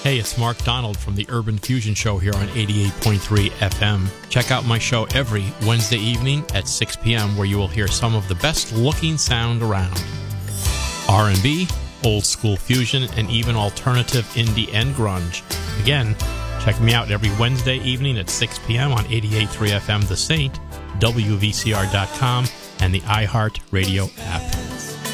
Hey, it's Mark Donald from the Urban Fusion Show here on 88.3 FM. Check out my show every Wednesday evening at 6 p.m. where you will hear some of the best-looking sound around. R&B, old school fusion, and even alternative indie and grunge. Again, check me out every Wednesday evening at 6 p.m. on 88.3 FM The Saint, WVCR.com, and the iHeart Radio app.